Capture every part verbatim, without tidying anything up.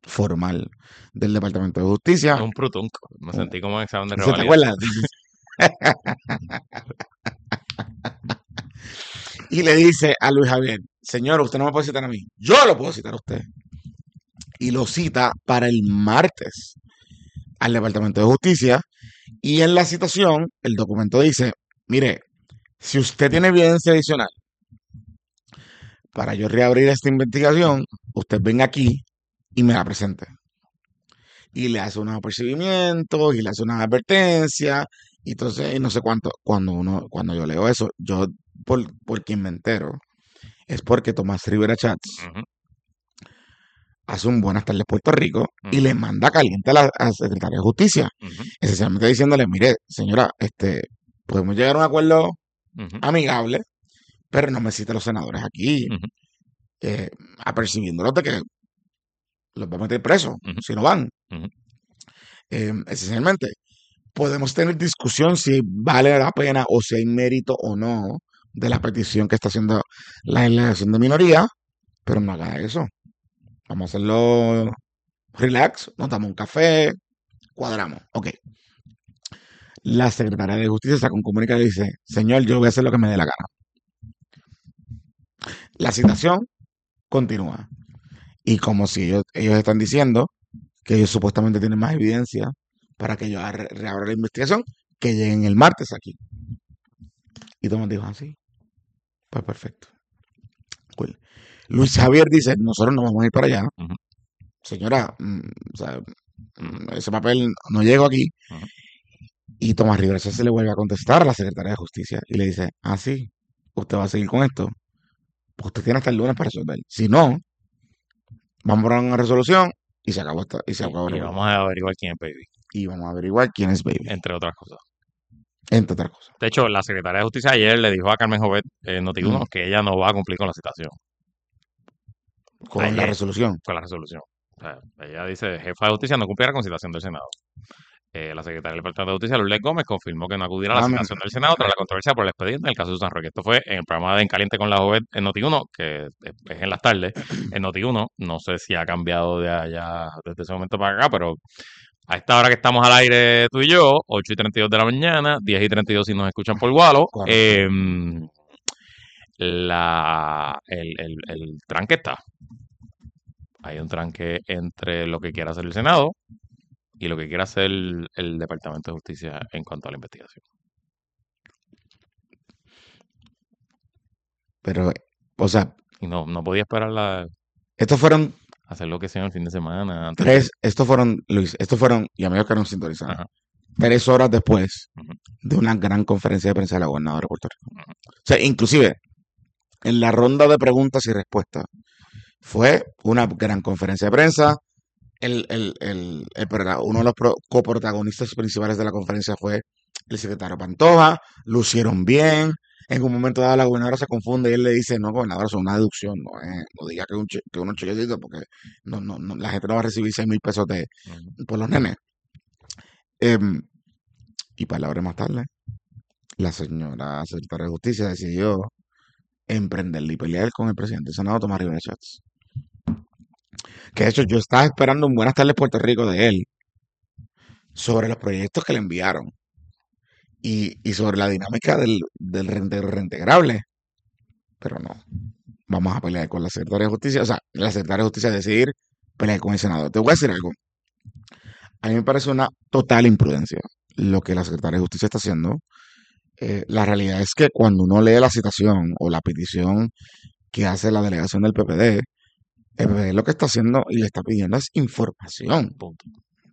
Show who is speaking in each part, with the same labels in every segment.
Speaker 1: formal del Departamento de Justicia.
Speaker 2: Es un prutunco. Me sentí como un examen de
Speaker 1: ¿Se te
Speaker 2: revalida.
Speaker 1: acuerdas? Y le dice a Luis Javier, señor, usted no me puede citar a mí, yo lo puedo citar a usted. Y lo cita para el martes al Departamento de Justicia. Y en la citación, el documento dice, mire, si usted tiene evidencia adicional para yo reabrir esta investigación, usted venga aquí y me la presente. Y le hace unos apercibimientos y le hace unas advertencias. Y entonces, y no sé cuánto, cuando uno, cuando yo leo eso, yo por, por quien me entero, es porque Tomás Rivera Chats
Speaker 2: Ujú,
Speaker 1: hace un buenas tardes Puerto Rico y
Speaker 2: ujú,
Speaker 1: le manda caliente a la, a la secretaria de Justicia,
Speaker 2: ujú,
Speaker 1: esencialmente diciéndole, mire, señora, este, podemos llegar a un acuerdo
Speaker 2: ujú,
Speaker 1: amigable, pero no me cite los senadores aquí,
Speaker 2: ujú,
Speaker 1: eh, apercibiéndolos de que los va a meter presos
Speaker 2: ujú,
Speaker 1: si no van.
Speaker 2: ujú.
Speaker 1: Eh, esencialmente, podemos tener discusión si vale la pena o si hay mérito o no de la petición que está haciendo la delegación de minoría, pero no haga eso. Vamos a hacerlo relax, nos damos un café, cuadramos. Ok. La secretaria de Justicia saca un comunicado y dice, señor, yo voy a hacer lo que me dé la gana. La citación continúa. Y como si ellos, ellos están diciendo que ellos supuestamente tienen más evidencia para que yo re- reabra la investigación, que lleguen el martes aquí. Y Tomás dijo así, pues perfecto. Cool. Luis Javier dice, nosotros no vamos a ir para allá.
Speaker 2: Ujú,
Speaker 1: Señora, mm, o sea,
Speaker 2: ujú,
Speaker 1: mm, ese papel no llegó aquí.
Speaker 2: ujú.
Speaker 1: Y Tomás Rivera se le vuelve a contestar a la secretaria de Justicia y le dice, ah, sí, usted va a seguir con esto. Pues usted tiene hasta el lunes para resolver. Si no, vamos a poner una resolución y se acabó esta, y se
Speaker 2: Y,
Speaker 1: acabó el
Speaker 2: y
Speaker 1: revolú.
Speaker 2: vamos a averiguar quién es Baby,
Speaker 1: Y vamos a averiguar quién es Baby,
Speaker 2: entre otras cosas.
Speaker 1: entre otras cosas.
Speaker 2: De hecho, la secretaria de Justicia ayer le dijo a Carmen Jovet en Noti uno
Speaker 1: Mm,
Speaker 2: que ella no va a cumplir con la citación.
Speaker 1: con la
Speaker 2: Ayer,
Speaker 1: resolución.
Speaker 2: con la resolución. O sea, ella dice, jefa de justicia no cumplirá con citación del Senado. Eh, la secretaria del Departamento de Justicia, Lourdes Gómez, confirmó que no acudirá a la
Speaker 1: Amén.
Speaker 2: citación del Senado tras la controversia por el expediente en el caso de Susan Roque. Esto fue en el programa de En Caliente con la Jovet en Noti uno, que es es en las tardes, en Noti uno. No sé si ha cambiado de allá desde ese momento para acá, pero a esta hora que estamos al aire tú y yo, ocho y treinta y dos de la mañana, diez y treinta y dos si nos escuchan por Gualo,
Speaker 1: Correcto.
Speaker 2: eh, la, el, el, el tranque está. Hay un tranque entre lo que quiera hacer el Senado y lo que quiera hacer el, el Departamento de Justicia en cuanto a la investigación.
Speaker 1: Pero, o sea,
Speaker 2: Y no, no podía esperar la,
Speaker 1: estos fueron
Speaker 2: hacer lo que sea el fin de semana antes de...
Speaker 1: tres, estos fueron, Luis, estos fueron, y amigos que nos sintonizan,
Speaker 2: Ajá,
Speaker 1: tres horas después
Speaker 2: ujú,
Speaker 1: de una gran conferencia de prensa de la gobernadora de Puerto Rico.
Speaker 2: ujú,
Speaker 1: O sea, inclusive, en la ronda de preguntas y respuestas, fue una gran conferencia de prensa. El, el, el, el uno de los pro, coprotagonistas principales de la conferencia fue el secretario Pantoja. Lucieron bien. En un momento dado la gobernadora se confunde y él le dice, no, gobernadora, es una deducción, no, eh, no diga que, un che, que unos chequecitos porque no, no, no, la gente no va a recibir seis mil pesos de,
Speaker 2: ujú.
Speaker 1: por los nenes. Eh, y palabras más tarde, la señora secretaria de Justicia decidió emprenderle y pelear con el presidente del Senado, Tomás Rivera Chats. Que de hecho yo estaba esperando un Buenas tardes Puerto Rico de él sobre los proyectos que le enviaron y, y sobre la dinámica del, del rente- reintegrable. Pero no, vamos a pelear con la secretaria de Justicia. O sea, la secretaria de Justicia decidir pelear con el Senado. Te voy a decir algo. A mí me parece una total imprudencia lo que la secretaria de Justicia está haciendo. Eh, la realidad es que cuando uno lee la citación o la petición que hace la delegación del P P D, el P P D lo que está haciendo y le está pidiendo es información.
Speaker 2: Punto.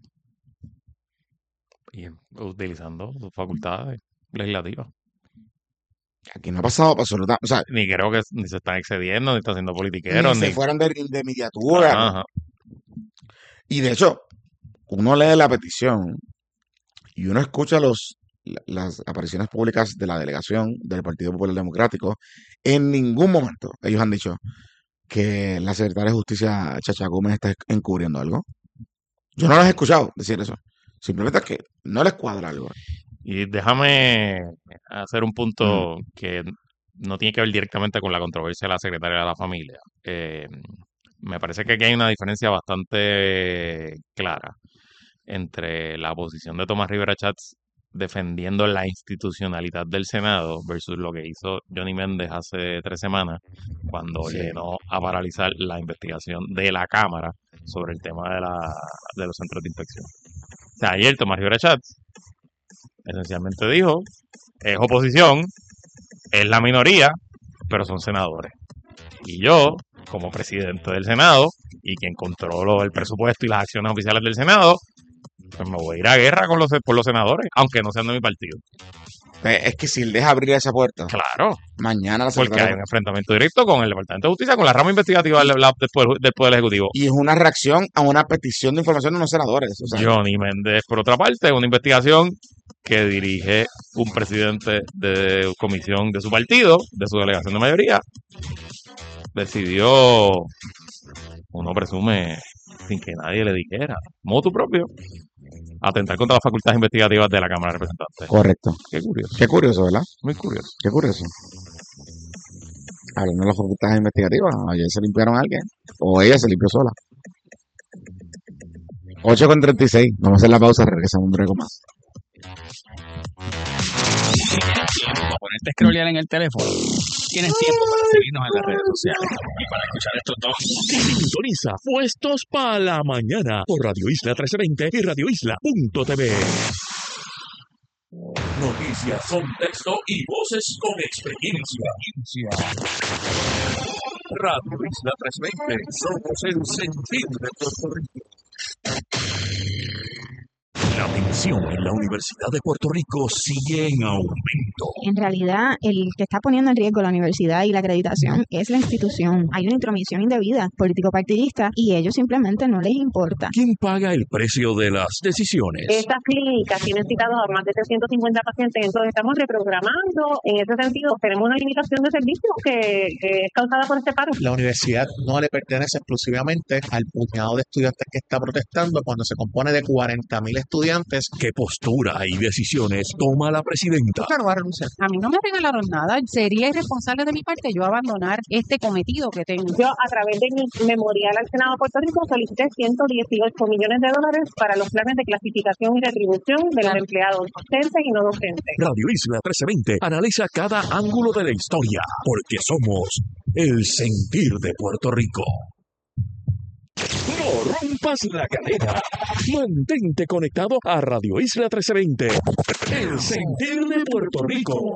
Speaker 2: Y utilizando sus facultades legislativas.
Speaker 1: Aquí no ha pasado absolutamente, o sea,
Speaker 2: Ni creo que ni se están excediendo, ni están haciendo
Speaker 1: ni
Speaker 2: politiqueros,
Speaker 1: se
Speaker 2: ni...
Speaker 1: fueron de, de miniatura,
Speaker 2: Ajá,
Speaker 1: no.
Speaker 2: ajá.
Speaker 1: Y de hecho, uno lee la petición y uno escucha los, las apariciones públicas de la delegación del Partido Popular Democrático. En ningún momento ellos han dicho que la secretaria de Justicia, Chacha Gómez, está encubriendo algo. Yo no los he escuchado decir eso. Simplemente es que no les cuadra algo.
Speaker 2: Y déjame hacer un
Speaker 1: Mm,
Speaker 2: punto que no tiene que ver directamente con la controversia de la secretaria de la familia. Eh, me parece que aquí hay una diferencia bastante clara entre la posición de Tomás Rivera Chats defendiendo la institucionalidad del Senado versus lo que hizo Johnny Méndez hace tres semanas cuando
Speaker 1: Sí.
Speaker 2: llenó a paralizar la investigación de la Cámara sobre el tema de, la, de los centros de inspección. O sea, ayer Tomás Rivera Chats esencialmente dijo, es oposición, es la minoría, pero son senadores. Y yo, como presidente del Senado y quien controlo el presupuesto y las acciones oficiales del Senado, pues me voy a ir a guerra con los, por los senadores, aunque no sean de mi partido.
Speaker 1: Pues es que si él deja abrir esa puerta,
Speaker 2: Claro,
Speaker 1: mañana la
Speaker 2: porque
Speaker 1: secretaria...
Speaker 2: hay un enfrentamiento directo con el Departamento de Justicia, con la rama investigativa del, la- del, poder, del Poder Ejecutivo.
Speaker 1: Y es una reacción a una petición de información de unos senadores. O sea,
Speaker 2: Johnny Méndez, por otra parte, una investigación que dirige un presidente de comisión de su partido, de su delegación de mayoría, decidió, uno presume, sin que nadie le dijera, motu propio, atentar contra las facultades investigativas de la Cámara de Representantes.
Speaker 1: correcto.
Speaker 2: Qué curioso,
Speaker 1: Qué curioso, ¿verdad?
Speaker 2: muy curioso.
Speaker 1: Qué curioso. Hablando de las facultades investigativas, ayer se limpiaron a alguien. O ella se limpió sola. ocho con treinta y seis. Vamos a hacer la pausa, regresamos un breve más.
Speaker 3: Para ponerte a scrollear en el teléfono, tienes tiempo para seguirnos en las redes sociales y para escuchar estos dos.
Speaker 4: Sintoniza Puestos para la Mañana por Radio Isla trece veinte y radio isla punto t v. Noticias, contexto y voces con experiencia. Radio Isla trescientos veinte, somos el sentir de Puerto Rico. La tensión en la Universidad de Puerto Rico sigue en aumento.
Speaker 5: En realidad, el que está poniendo en riesgo la universidad y la acreditación es la institución. Hay una intromisión indebida, político-partidista, y ellos simplemente no les importa.
Speaker 4: ¿Quién paga el precio de las decisiones?
Speaker 6: Estas clínicas tienen citados a más de trescientos cincuenta pacientes, entonces estamos reprogramando. En ese sentido, tenemos una limitación de servicios que, que es causada por este paro.
Speaker 7: La universidad no le pertenece exclusivamente al puñado de estudiantes que está protestando cuando se compone de cuarenta mil estudiantes.
Speaker 4: ¿Qué postura y decisiones toma la presidenta?
Speaker 7: Claro, va a renunciar.
Speaker 8: A mí no me regalaron nada. Sería irresponsable de mi parte yo abandonar este cometido que tengo.
Speaker 6: Yo, a través de mi memorial al Senado de Puerto Rico, solicité ciento dieciocho millones de dólares para los planes de clasificación y retribución de los empleados docentes y no docentes.
Speaker 4: Radio Isla trece veinte analiza cada ángulo de la historia, porque somos el sentir de Puerto Rico. No rompas la cadena. Mantente conectado a Radio Isla trece veinte, el sentir de Puerto Rico.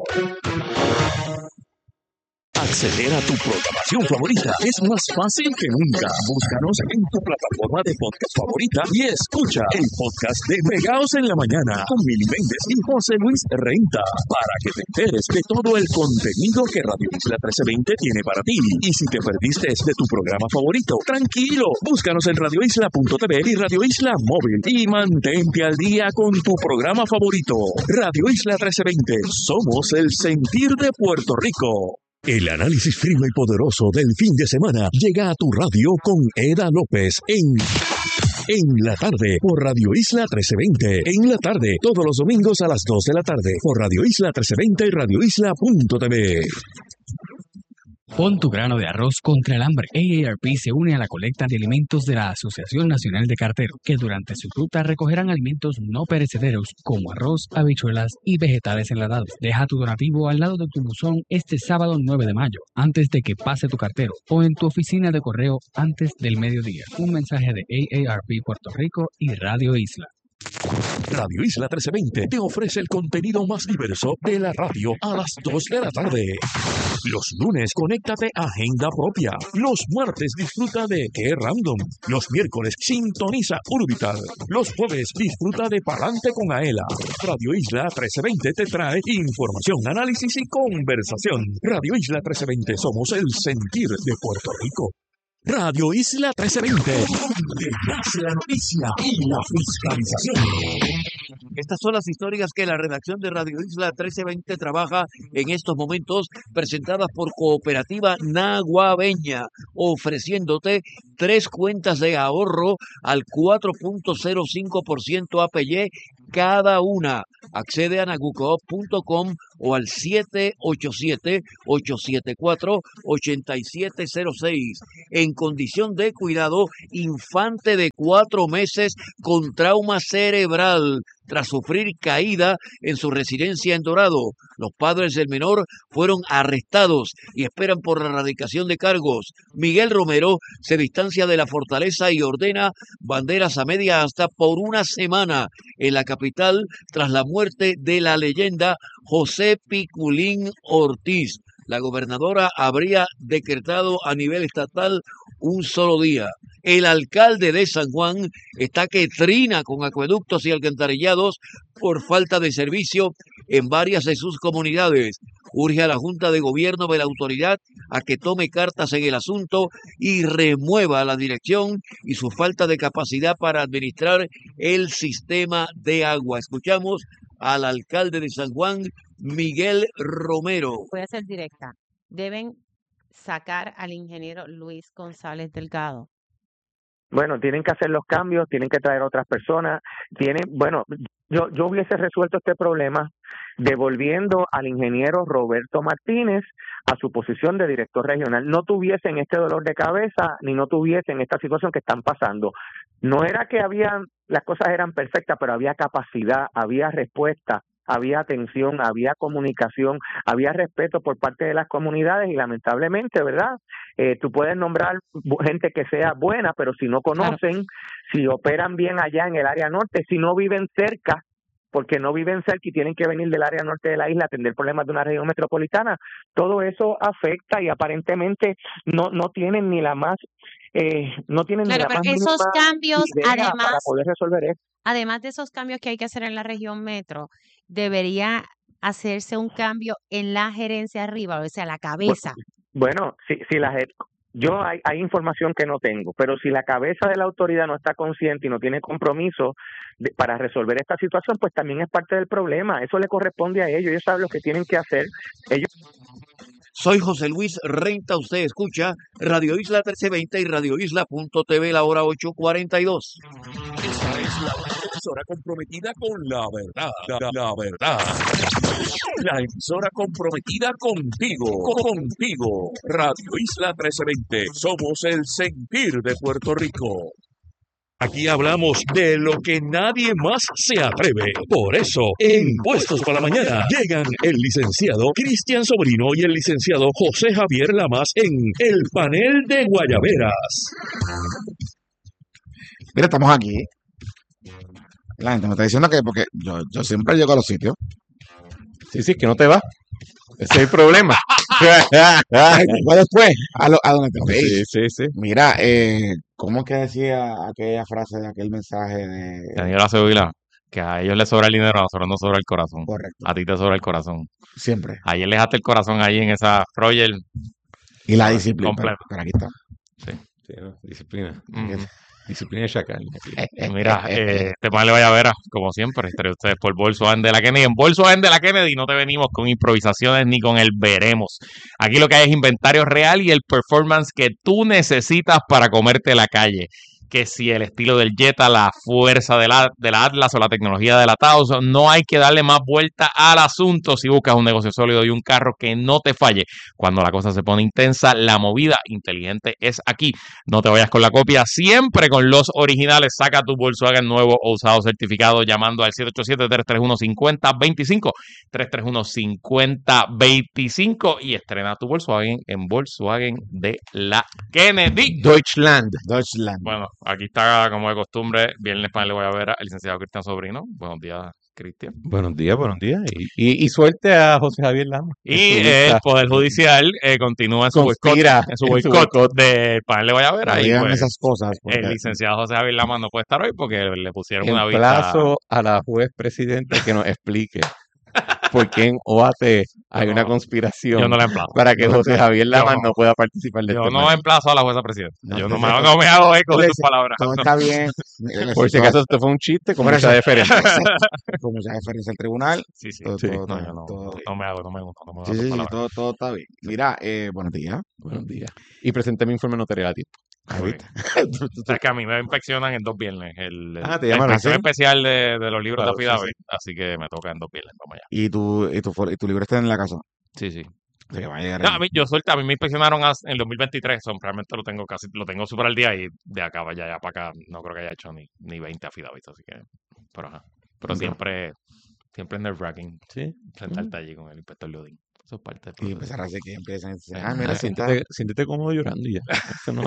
Speaker 4: Acceder a tu programación favorita es más fácil que nunca. Búscanos en tu plataforma de podcast favorita y escucha el podcast de Pegaos en la Mañana con Mili Méndez y José Luis Renta para que te enteres de todo el contenido que Radio Isla trece veinte tiene para ti. Y si te perdiste de tu programa favorito, tranquilo, búscanos en radio isla punto t v y Radio Isla Móvil y mantente al día con tu programa favorito. Radio Isla trece veinte, somos el sentir de Puerto Rico. El análisis frío y poderoso del fin de semana llega a tu radio con Eda López en En la Tarde por Radio Isla trece veinte. En la tarde, todos los domingos a las dos de la tarde por Radio Isla trece veinte y radio isla punto t v.
Speaker 3: Pon tu grano de arroz contra el hambre. A A R P se une a la colecta de alimentos de la Asociación Nacional de Carteros, que durante su ruta recogerán alimentos no perecederos como arroz, habichuelas y vegetales enlatados. Deja tu donativo al lado de tu buzón este sábado nueve de mayo, antes de que pase tu cartero, o en tu oficina de correo antes del mediodía. Un mensaje de A A R P Puerto Rico y Radio Isla.
Speaker 4: Radio Isla trece veinte te ofrece el contenido más diverso de la radio a las dos de la tarde. Los lunes, conéctate a Agenda Propia. Los martes, disfruta de Qué Random. Los miércoles, sintoniza Urbital. Los jueves, disfruta de Palante con Aela. Radio Isla trece veinte te trae información, análisis y conversación. Radio Isla trece veinte, somos el sentir de Puerto Rico. Radio Isla trece veinte, donde nace la noticia y la fiscalización.
Speaker 9: Estas son las historias que la redacción de Radio Isla trece veinte trabaja en estos momentos, presentadas por Cooperativa Naguabeña, ofreciéndote tres cuentas de ahorro al cuatro punto cero cinco por ciento A P Y cada una. Accede a nagucoop punto com o al siete ocho siete, ocho siete cuatro, ocho siete cero seis. En condición de cuidado, infante de cuatro meses con trauma cerebral tras sufrir caída en su residencia en Dorado. Los padres del menor fueron arrestados y esperan por la erradicación de cargos. Miguel Romero se distancia de la fortaleza y ordena banderas a media asta por una semana en la capital tras la muerte de la leyenda José Piculín Ortiz. La gobernadora habría decretado a nivel estatal un solo día. El alcalde de San Juan está que trina con acueductos y alcantarillados por falta de servicio en varias de sus comunidades. Urge a la Junta de Gobierno de la autoridad a que tome cartas en el asunto y remueva la dirección y su falta de capacidad para administrar el sistema de agua. Escuchamos al alcalde de San Juan, Miguel Romero.
Speaker 8: Voy a ser directa. Deben sacar al ingeniero Luis González Delgado.
Speaker 10: Bueno, tienen que hacer los cambios, tienen que traer otras personas, tienen, bueno, yo, yo hubiese resuelto este problema devolviendo al ingeniero Roberto Martínez a su posición de director regional. No tuviesen este dolor de cabeza, ni no tuviesen esta situación que están pasando. No era que habían, las cosas eran perfectas, pero había capacidad, había respuesta, había atención, había comunicación, había respeto por parte de las comunidades y lamentablemente, ¿verdad? Eh, tú puedes nombrar gente que sea buena, pero si no conocen, claro, si operan bien allá en el área norte, si no viven cerca, porque no viven cerca y tienen que venir del área norte de la isla a atender problemas de una región metropolitana, todo eso afecta y aparentemente no no tienen ni la más eh, no tienen
Speaker 8: claro,
Speaker 10: ni la
Speaker 8: pero
Speaker 10: más
Speaker 8: esos cambios,
Speaker 10: idea
Speaker 8: además,
Speaker 10: para poder resolver esto.
Speaker 8: Además de esos cambios que hay que hacer en la región metro, debería hacerse un cambio en la gerencia arriba, o sea, la cabeza.
Speaker 10: Bueno, si, si la yo hay, hay información que no tengo, pero si la cabeza de la autoridad no está consciente y no tiene compromiso de, para resolver esta situación, pues también es parte del problema. Eso le corresponde a ellos, ellos saben lo que tienen que hacer. Ellos
Speaker 9: Soy José Luis Renta, usted escucha Radio Isla trece veinte y Radio Isla punto t v, la hora ocho cuarenta y dos.
Speaker 4: Esa es la emisora comprometida con la verdad, la, la verdad. La emisora comprometida contigo, contigo. Radio Isla trece veinte, somos el sentir de Puerto Rico. Aquí hablamos de lo que nadie más se atreve. Por eso, en Puestos para la Mañana, llegan el licenciado Cristian Sobrino y el licenciado José Javier Lamas en el panel de Guayaberas.
Speaker 1: Mira, estamos aquí. La gente me está diciendo que porque yo, yo siempre llego a los sitios.
Speaker 11: Sí, sí, que no te vas. Ese es el problema.
Speaker 1: Después, después, a, lo, a donde te veis.
Speaker 11: Sí, sí, sí.
Speaker 1: Mira, eh, ¿cómo que decía aquella frase de aquel mensaje de
Speaker 2: Daniel Acevedo? Que a ellos les sobra el dinero, a nosotros nos sobra el corazón.
Speaker 1: Correcto.
Speaker 2: A ti te sobra el corazón.
Speaker 1: Siempre.
Speaker 2: Ayer les dejaste el corazón ahí en esa Roger.
Speaker 1: Y la disciplina.
Speaker 2: Completo.
Speaker 1: Pero, pero aquí está.
Speaker 2: Sí.
Speaker 11: Sí, no, disciplina.
Speaker 2: Mm.
Speaker 11: Disciplina de chacal.
Speaker 2: Mira, eh, este mal le vaya a ver, como siempre, entre ustedes por Volkswagen de la Kennedy. En Volkswagen de la Kennedy no te venimos con improvisaciones ni con el veremos. Aquí lo que hay es inventario real y el performance que tú necesitas para comerte la calle. Que si el estilo del Jetta, la fuerza de la, de la Atlas o la tecnología de la Taos, no hay que darle más vuelta al asunto si buscas un negocio sólido y un carro que no te falle. Cuando la cosa se pone intensa, la movida inteligente es aquí. No te vayas con la copia, siempre con los originales. Saca tu Volkswagen nuevo o usado certificado llamando al siete ocho siete, tres tres uno, cinco cero dos cinco, tres tres uno, cinco cero dos cinco y estrena tu Volkswagen en Volkswagen de la Kennedy.
Speaker 11: Deutschland.
Speaker 1: Deutschland.
Speaker 2: Bueno, aquí está, como de costumbre, viernes panel de Guayabera, el licenciado Cristian Sobrino. Buenos días, Cristian.
Speaker 11: Buenos días, buenos días. Y, y, y suerte a José Javier Lama.
Speaker 2: Y el Poder Judicial eh, continúa en su boicot, en su boicot del panel de Guayabera.
Speaker 1: No
Speaker 2: y
Speaker 1: digan
Speaker 2: pues,
Speaker 1: esas cosas. porque-
Speaker 2: el licenciado José Javier Lama no puede estar hoy porque le pusieron una vista.
Speaker 11: Emplazo a la juez presidenta que nos explique por qué en O A T hay
Speaker 2: Yo
Speaker 11: una
Speaker 2: no-
Speaker 11: conspiración
Speaker 2: Yo no la emplazo.
Speaker 11: para que José Javier Lama
Speaker 2: Yo no.
Speaker 11: no pueda participar de
Speaker 2: Yo
Speaker 11: este
Speaker 2: no
Speaker 11: panel.
Speaker 2: emplazo a la jueza presidenta.
Speaker 1: No,
Speaker 2: Yo
Speaker 1: no
Speaker 2: no me,
Speaker 1: sé,
Speaker 2: no me hago eco de
Speaker 1: Todo
Speaker 2: tus palabras.
Speaker 1: Todo está bien.
Speaker 11: Por si acaso esto fue un chiste con
Speaker 1: Por
Speaker 11: mucha
Speaker 1: eso-
Speaker 11: deferencia.
Speaker 1: Con mucha deferencia al tribunal.
Speaker 2: Sí, sí.
Speaker 1: Todo,
Speaker 11: Sí.
Speaker 1: todo,
Speaker 2: No,
Speaker 1: todo-
Speaker 2: yo no,
Speaker 1: todo bien.
Speaker 2: no me hago, no me gusta. No me hago
Speaker 1: Sí,
Speaker 2: tus
Speaker 1: sí, sí,
Speaker 2: palabras.
Speaker 1: todo, todo está bien. Mira, eh, buenos días.
Speaker 11: Buenos días. Y presenté mi informe notarial a tiempo.
Speaker 1: Ahí
Speaker 2: Ok.
Speaker 1: viste. Tú- tú-
Speaker 2: O sea,
Speaker 1: tú-
Speaker 2: que a mí me inspeccionan en dos viernes. El, el-
Speaker 11: Ah, te
Speaker 2: la
Speaker 11: llamaron.
Speaker 2: inspección
Speaker 1: ¿Ah, sí?
Speaker 2: especial de, de los libros
Speaker 11: Claro,
Speaker 2: de
Speaker 11: sí,
Speaker 2: affidavit, así que me toca en dos viernes. Vamos allá.
Speaker 1: Y tu, y tu, for- y tu libro está en la casa.
Speaker 2: Sí, sí.
Speaker 1: O sea, que va a llegar
Speaker 2: No,
Speaker 1: el-
Speaker 2: a mí, yo suelta, a mí me inspeccionaron as- en el dos mil veintitrés, son, realmente lo tengo casi, lo tengo súper al día y de acá vaya ya para acá, no creo que haya hecho ni, ni veinte affidavits, así que, pero ajá. Pero
Speaker 1: Ok.
Speaker 2: siempre, siempre nerve-wracking
Speaker 11: Sí.
Speaker 2: sentarte allí con el inspector Leodín. Eso es parte del
Speaker 1: Y
Speaker 2: proceso.
Speaker 1: empezar así que empiezan a decir,
Speaker 2: Ah,
Speaker 1: ah, mira,
Speaker 11: Ah,
Speaker 1: aquí está.
Speaker 11: siéntete, siéntete cómodo llorando y ya. Eso no.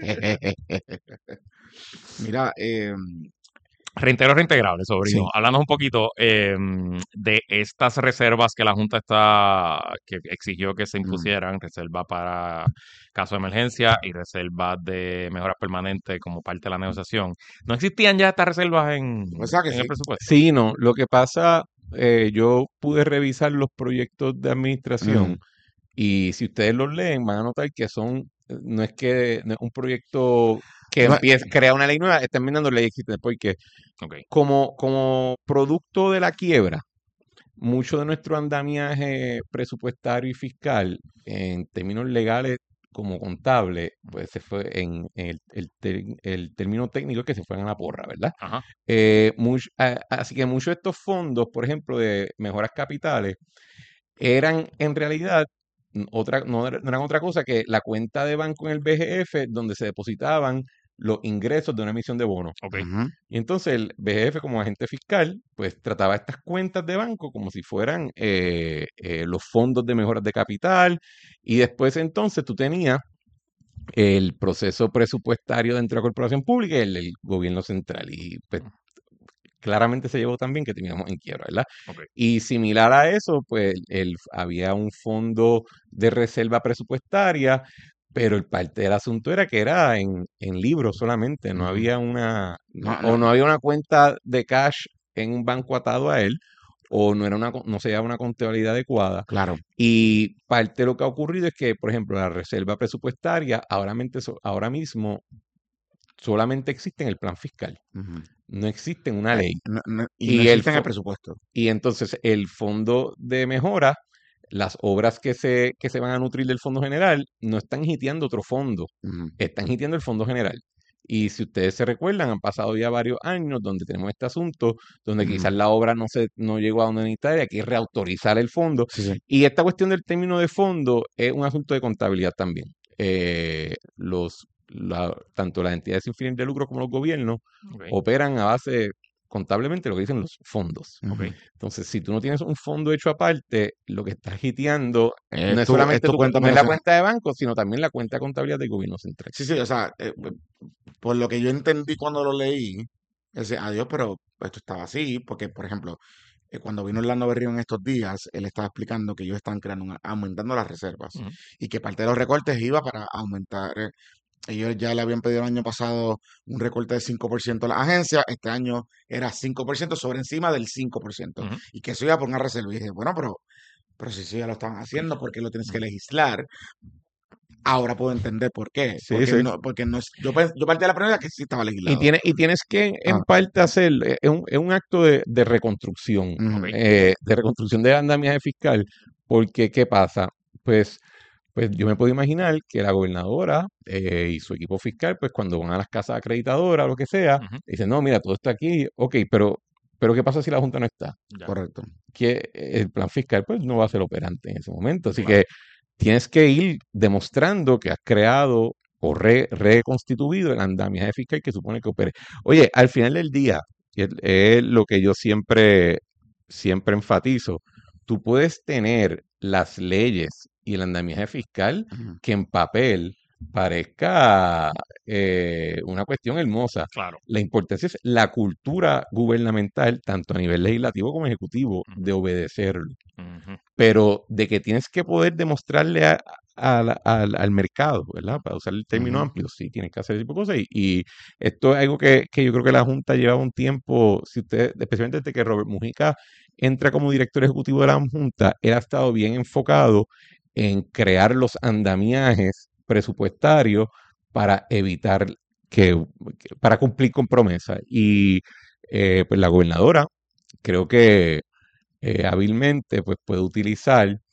Speaker 1: Mira, eh,
Speaker 2: Reintegro reintegrable, sobrino.
Speaker 1: sí.
Speaker 2: Háblanos un poquito eh, de estas reservas que la Junta está, que exigió que se
Speaker 1: Mm.
Speaker 2: impusieran, reserva para caso de emergencia y reservas de mejoras permanentes como parte de la negociación. ¿No existían ya estas reservas en,
Speaker 1: O sea que
Speaker 2: en el
Speaker 1: sí.
Speaker 2: presupuesto?
Speaker 11: Sí, no. Lo que pasa, eh, yo pude revisar los proyectos de administración
Speaker 1: Ujú.
Speaker 11: y si ustedes los leen van a notar que son, eh, no es que no es un proyecto que
Speaker 1: No,
Speaker 11: empieza, crea una ley nueva, están enmendando leyes existentes, porque
Speaker 2: Ok.
Speaker 11: como, como producto de la quiebra, mucho de nuestro andamiaje presupuestario y fiscal, en términos legales como contable, pues se fue en el, el, ter- el término técnico es que se fueron a la porra, ¿verdad?
Speaker 2: Ajá.
Speaker 11: Eh, much- a- así que muchos de estos fondos, por ejemplo, de mejoras capitales, eran en realidad n- otra, no, era- no eran otra cosa que la cuenta de banco en el B G F donde se depositaban los ingresos de una emisión de bonos.
Speaker 2: Ok.
Speaker 1: Ujú.
Speaker 11: Y entonces el B G F como agente fiscal, pues trataba estas cuentas de banco como si fueran eh, eh, los fondos de mejoras de capital. Y después entonces tú tenías el proceso presupuestario dentro de la corporación pública y el del gobierno central. Y pues claramente se llevó también que teníamos en quiebra, ¿verdad?
Speaker 2: Ok.
Speaker 11: Y similar a eso, pues el, había un fondo de reserva presupuestaria, pero el parte del asunto era que era en, en libros solamente, no
Speaker 1: Ujú.
Speaker 11: había una, no-
Speaker 1: No,
Speaker 11: o
Speaker 1: no,
Speaker 11: no había una cuenta de cash en un banco atado a él, o no era una, co- no se llevaba una contabilidad adecuada.
Speaker 1: claro.
Speaker 11: Y parte de lo que ha ocurrido es que, por ejemplo, la reserva presupuestaria ahora, mente- so- ahora mismo solamente existe en el plan fiscal,
Speaker 1: Ujú.
Speaker 11: no existe en una
Speaker 1: Eh,
Speaker 11: ley.
Speaker 1: no- no- y no
Speaker 11: Y el,
Speaker 1: existe en el
Speaker 11: fo-
Speaker 1: presupuesto.
Speaker 11: y entonces el fondo de mejora, las obras que se, que se van a nutrir del fondo general, no están hiteando otro fondo,
Speaker 1: Ujú.
Speaker 11: están hiteando el fondo general. Y si ustedes se recuerdan, han pasado ya varios años donde tenemos este asunto, donde
Speaker 1: Ujú.
Speaker 11: quizás la obra no se no llegó a donde necesita y hay que reautorizar el fondo.
Speaker 1: Sí, sí.
Speaker 11: Y esta cuestión del término de fondo es un asunto de contabilidad también. Eh, los, la- tanto las entidades sin fines de lucro como los gobiernos
Speaker 2: Ok.
Speaker 11: operan a base contablemente lo que dicen los fondos.
Speaker 2: Ok.
Speaker 1: Ujú.
Speaker 11: Entonces, si tú no tienes un fondo hecho aparte, lo que estás hiteando
Speaker 1: Es
Speaker 11: no es
Speaker 1: tu, es
Speaker 11: solamente
Speaker 1: tu
Speaker 11: tu-
Speaker 1: cuenta
Speaker 11: no es la
Speaker 1: mensual.
Speaker 11: cuenta de banco, sino también la cuenta de contabilidad del gobierno central.
Speaker 1: Sí, sí, o sea, eh, por lo que yo entendí cuando lo leí, ese, adiós, pero esto estaba así, porque, por ejemplo, eh, cuando vino Orlando Berrío en estos días, él estaba explicando que ellos están creando una- aumentando las reservas
Speaker 2: Ujú.
Speaker 1: y que parte de los recortes iba para aumentar. eh, Ellos ya le habían pedido el año pasado un recorte de cinco por ciento a las agencias, este año era cinco por ciento sobre encima del cinco por ciento
Speaker 2: Ujú.
Speaker 1: y que eso iba por una reserva. Y dije, bueno, pero, pero si sí ya lo estaban haciendo, ¿por qué lo tienes que legislar? Ahora puedo entender por qué.
Speaker 11: Sí,
Speaker 1: Porque
Speaker 11: sí.
Speaker 1: no, porque no es, yo, pens- yo partí de la premisa que sí estaba
Speaker 11: Y,
Speaker 1: legislado.
Speaker 11: tiene, y tienes que en
Speaker 1: Ah,
Speaker 11: parte hacer, eh, es un, es un acto de, de reconstrucción,
Speaker 1: ujú,
Speaker 2: Ok.
Speaker 11: eh, de reconstrucción del andamiaje fiscal, porque ¿qué pasa? Pues, pues yo me puedo imaginar que la gobernadora eh, y su equipo fiscal, pues cuando van a las casas acreditadoras o lo que sea,
Speaker 2: Ujú.
Speaker 11: dicen, no, mira, todo está aquí, ok, pero, pero ¿qué pasa si la Junta no está?
Speaker 2: Ya.
Speaker 1: correcto.
Speaker 11: Que el plan fiscal pues no va a ser operante en ese momento. Así
Speaker 2: Claro.
Speaker 11: que tienes que ir demostrando que has creado o re- reconstituido el andamiaje fiscal que supone que opere. Oye, al final del día, y es, es lo que yo siempre, siempre enfatizo, tú puedes tener las leyes y el andamiaje fiscal
Speaker 1: Ujú.
Speaker 11: que en papel parezca eh, una cuestión hermosa.
Speaker 2: Claro.
Speaker 11: La importancia es la cultura gubernamental, tanto a nivel legislativo como ejecutivo,
Speaker 2: Ujú.
Speaker 11: de obedecerlo.
Speaker 2: Ujú.
Speaker 11: Pero de que tienes que poder demostrarle a- a la- al, al mercado, ¿verdad? Para usar el término
Speaker 1: Ujú.
Speaker 11: amplio, sí, tienes que hacer ese tipo de cosas. Y, y esto es algo que, que yo creo que la Junta lleva un tiempo, si usted, especialmente desde que Robert Mujica entra como director ejecutivo de la Junta, él ha estado bien enfocado en crear los andamiajes presupuestarios para evitar que, que- para cumplir con promesas. Y eh, pues la gobernadora creo que eh, hábilmente pues puede utilizar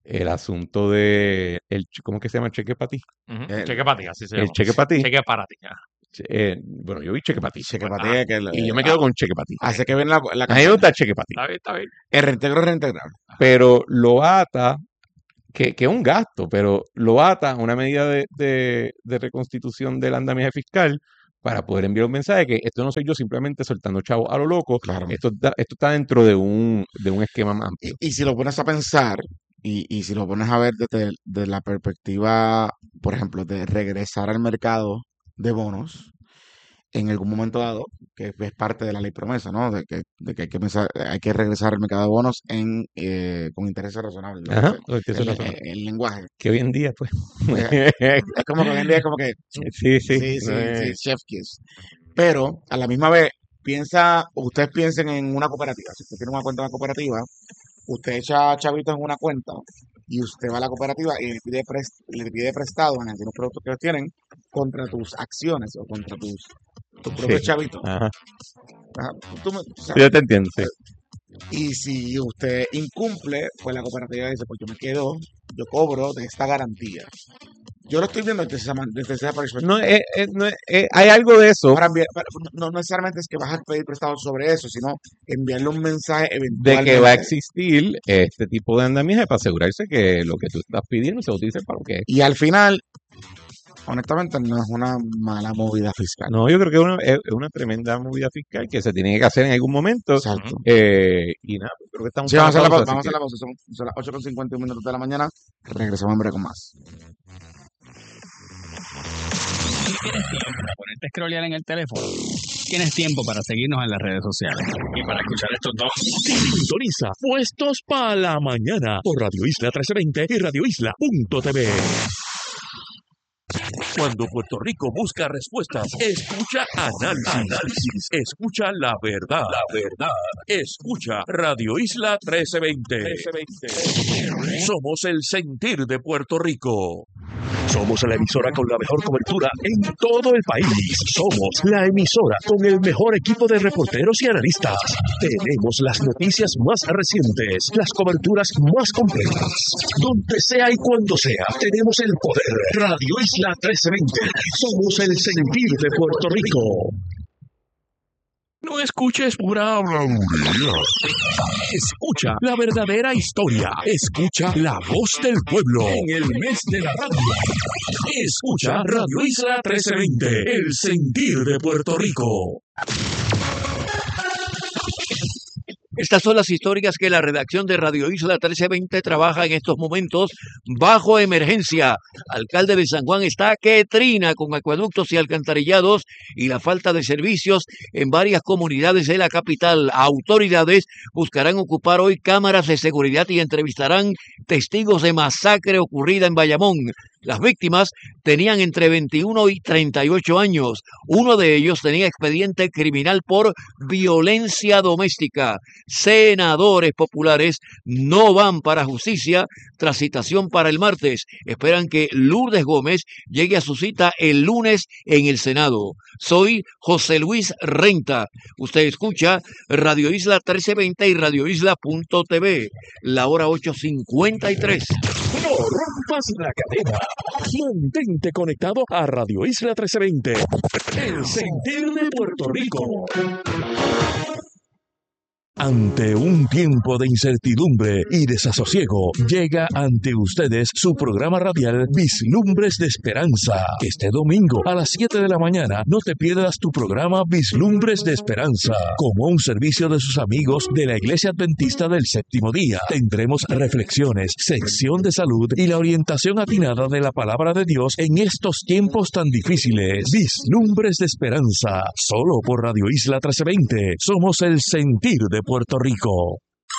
Speaker 11: el asunto de, el, ¿cómo es que se llama? ¿Cheque para ti?
Speaker 2: Ujú,
Speaker 1: El,
Speaker 2: Cheque para ti, así se
Speaker 11: El
Speaker 2: llama.
Speaker 11: cheque para ti.
Speaker 2: Cheque para ti. ajá.
Speaker 11: Che- eh, bueno, yo vi cheque para ti.
Speaker 1: cheque
Speaker 2: Pues,
Speaker 1: para
Speaker 2: ajá.
Speaker 1: ti, que el-
Speaker 11: Y yo me
Speaker 1: eh,
Speaker 11: quedo
Speaker 1: ah,
Speaker 11: con cheque para ti.
Speaker 1: hace que viene la, la
Speaker 11: A mí me
Speaker 1: campaña.
Speaker 11: gusta cheque para ti.
Speaker 2: Está bien, está bien.
Speaker 1: El reintegro es reintegrable.
Speaker 11: Pero lo ata, que, que es un gasto, pero lo ata a una medida de, de, de reconstitución del andamiaje fiscal para poder enviar un mensaje que esto no soy yo simplemente soltando chavos a lo loco,
Speaker 1: Claro.
Speaker 11: esto, está- esto está dentro de un, de un esquema más
Speaker 1: Y,
Speaker 11: amplio.
Speaker 1: y si lo pones a pensar, y, y si lo pones a ver desde de la perspectiva, por ejemplo, de regresar al mercado de bonos en algún momento dado, que es parte de la ley promesa, ¿no? De que, de que hay que pensar, hay que regresar al mercado de bonos en eh, con intereses razonables, lo que
Speaker 11: Ajá,
Speaker 1: sea,
Speaker 11: lo que eso
Speaker 1: el,
Speaker 11: es razón.
Speaker 1: el- el lenguaje.
Speaker 11: Que hoy en día, pues.
Speaker 1: Eh, Es como que hoy en día es como que
Speaker 11: Sí, sí.
Speaker 1: sí, sí,
Speaker 11: no
Speaker 1: sí,
Speaker 11: es-
Speaker 1: chef kiss. Pero a la misma vez, piensa, ustedes piensen en una cooperativa. Si usted tiene una cuenta en una cooperativa, usted echa chavitos en una cuenta y usted va a la cooperativa y le pide, pres- le pide prestado en algunos productos que ellos tienen contra tus acciones o contra tus, tus propios
Speaker 11: Sí.
Speaker 1: chavitos.
Speaker 11: Ajá.
Speaker 1: Ajá, tú me- o sea,
Speaker 11: Sí, yo te entiendo, sí.
Speaker 1: y si usted incumple, pues la cooperativa dice, pues yo me quedo, yo cobro de esta garantía. Yo lo estoy viendo desde esa, man- desde esa perspectiva.
Speaker 11: No, es- es- no es- es- hay algo de eso
Speaker 1: Para enviar- para- no, no necesariamente es que vas a pedir prestado sobre eso, sino enviarle un mensaje
Speaker 11: de
Speaker 1: eventualmente.
Speaker 11: que va a existir este tipo de andamiaje para asegurarse que lo que tú estás pidiendo se utilice para lo que es.
Speaker 1: Y al final, honestamente, no es una mala movida fiscal.
Speaker 11: No, yo creo que es una, es es una tremenda movida fiscal que se tiene que hacer en algún momento.
Speaker 1: Exacto.
Speaker 11: eh, y nada, creo que estamos
Speaker 1: Sí, vamos a hacer la pausa,
Speaker 11: así
Speaker 1: vamos a hacer
Speaker 11: que-
Speaker 1: la pausa. Son, son las ocho con cincuenta y un minutos de la mañana. Regresamos en breve con más.
Speaker 3: ¿Tienes tiempo para ponerte a scrollear en el teléfono? ¿Tienes tiempo para seguirnos en las redes sociales? Y para escuchar estos dos.
Speaker 4: Sintoniza Puestos para la Mañana por Radio Isla trece veinte y radio isla punto t v. Cuando Puerto Rico busca respuestas, escucha análisis, análisis, escucha la verdad, la verdad, escucha Radio Isla trece veinte. Somos el sentir de Puerto Rico. Somos la emisora con la mejor cobertura en todo el país. Somos la emisora con el mejor equipo de reporteros y analistas. Tenemos las noticias más recientes, las coberturas más completas. Donde sea y cuando sea, tenemos el poder. Radio Isla trece veinte. Somos el sentir de Puerto Rico. No escuches pura habladuría. Escucha la verdadera historia. Escucha la voz del pueblo en el mes de la radio. Escucha Radio Isla trece veinte, el sentir de Puerto Rico.
Speaker 9: Estas son las historias que la redacción de Radio Isla trece veinte trabaja en estos momentos bajo emergencia. Alcalde de San Juan está que trina con acueductos y alcantarillados y la falta de servicios en varias comunidades de la capital. Autoridades buscarán ocupar hoy cámaras de seguridad y entrevistarán testigos de masacre ocurrida en Bayamón. Las víctimas tenían entre veintiuno y treinta y ocho años. Uno de ellos tenía expediente criminal por violencia doméstica. Senadores populares no van para justicia tras citación para el martes. Esperan que Lourdes Gómez llegue a su cita el lunes en el Senado. Soy José Luis Renta. Usted escucha Radio Isla trece veinte y radio isla punto t v. La hora ocho cincuenta y tres.
Speaker 4: No rompas la cadena. Mantente conectado a Radio Isla trece veinte, el sentir de Puerto Rico. Ante un tiempo de incertidumbre y desasosiego, llega ante ustedes su programa radial Vislumbres de Esperanza. Este domingo a las siete de la mañana no te pierdas tu programa Vislumbres de Esperanza. Como un servicio de sus amigos de la Iglesia Adventista del Séptimo Día, tendremos reflexiones, sección de salud y la orientación atinada de la palabra de Dios en estos tiempos tan difíciles. Vislumbres de Esperanza, solo por Radio Isla trece veinte. Somos el sentir de Puerto Rico.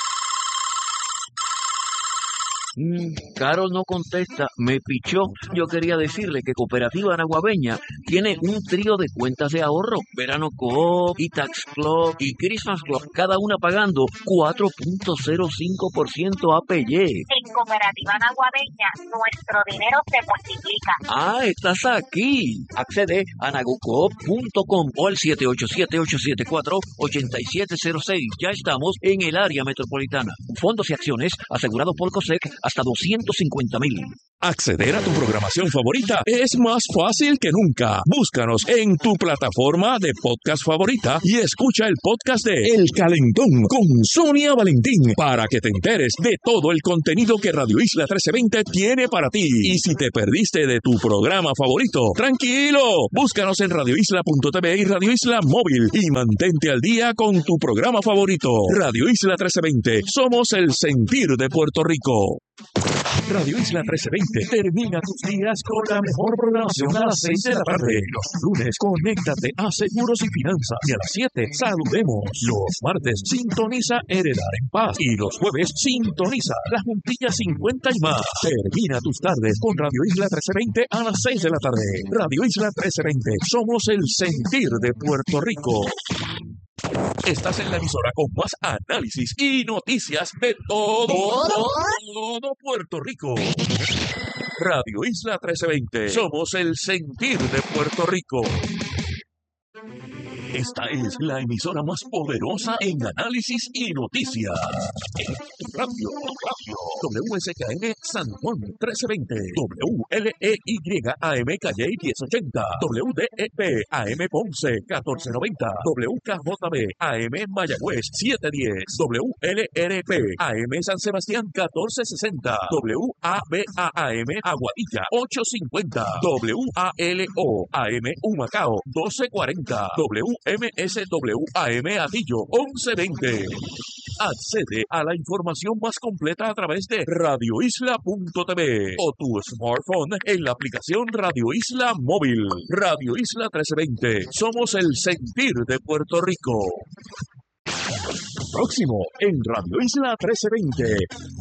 Speaker 9: Mm, Carol no contesta, me pichó. Yo quería decirle que Cooperativa Naguabeña tiene un trío de cuentas de ahorro. Verano Coop, E-Tax Club y Christmas Club, cada una pagando cuatro punto cero cinco por ciento A P Y.
Speaker 12: En Cooperativa Naguabeña, nuestro dinero se multiplica.
Speaker 9: Ah, estás aquí. Accede a nagucoop punto com o al siete ocho siete, ocho siete cuatro, ocho siete cero seis. Ya estamos en el área metropolitana. Fondos y acciones asegurados por COSEC, hasta doscientos cincuenta mil.
Speaker 4: Acceder a tu programación favorita es más fácil que nunca. Búscanos en tu plataforma de podcast favorita y escucha el podcast de El Calentón con Sonia Valentín para que te enteres de todo el contenido que Radio Isla trece veinte tiene para ti. Y si te perdiste de tu programa favorito, tranquilo, búscanos en radio isla punto t v y Radio Isla Móvil y mantente al día con tu programa favorito. Radio Isla trece veinte, somos el sentir de Puerto Rico. Radio Isla trece veinte termina tus días con la mejor programación a las seis de la tarde. Los lunes, conéctate a Seguros y Finanzas. Y a las siete, saludemos. Los martes, sintoniza Heredar en Paz. Y los jueves, sintoniza La Juntilla cincuenta y más. Termina tus tardes con Radio Isla trece veinte a las seis de la tarde. Radio Isla trece veinte, somos el sentir de Puerto Rico. Estás en la emisora con más análisis y noticias de todo, todo Puerto Rico. Radio Isla trece veinte. Somos el sentir de Puerto Rico. Esta es la emisora más poderosa en análisis y noticias. Radio, radio. W S K N San Juan trece veinte. W L E Y A M Calle diez ochenta. W D E P A M Ponce catorce noventa. W K J B A M Mayagüez siete diez. W L R P A M San Sebastián catorce sesenta. W A B A A M Aguadilla ocho cincuenta. W A L O A M Humacao doce cuarenta. W M S W A M Atillo once veinte. Accede a la información más completa a través de radio isla punto t v o tu smartphone en la aplicación Radio Isla Móvil. Radio Isla trece veinte. Somos el sentir de Puerto Rico. Próximo en Radio Isla trece veinte.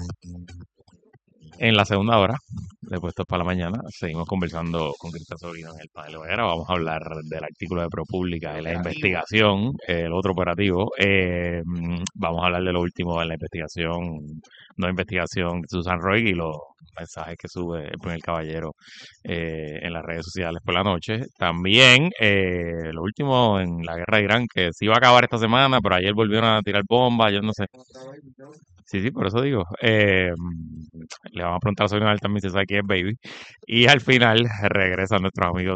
Speaker 2: En la segunda hora, de Puestos para la Mañana, seguimos conversando con Cristian Sobrino en el panel hoguera. Vamos a hablar del artículo de ProPublica y la investigación, el otro operativo. Eh, vamos a hablar de lo último en la investigación, no investigación de Susan Roig y los mensajes que sube el primer caballero eh, en las redes sociales por la noche. También eh, lo último en la guerra de Irán, que se iba a acabar esta semana, pero ayer volvieron a tirar bombas, yo no sé. Sí, sí, por eso digo. Eh, le vamos a preguntar a Sonia también si sabe quién es Baby. Y al final regresan nuestros amigos